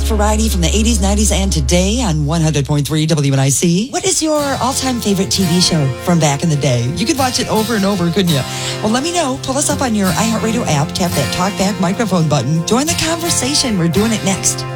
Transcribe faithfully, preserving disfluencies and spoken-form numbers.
best variety from the eighties, nineties, and today on one hundred point three W N I C. What is your all-time favorite T V show from back in the day? You could watch it over and over, couldn't you? Well, let me know. Pull us up on your iHeartRadio app, tap that talkback microphone button. Join the conversation. We're doing it next.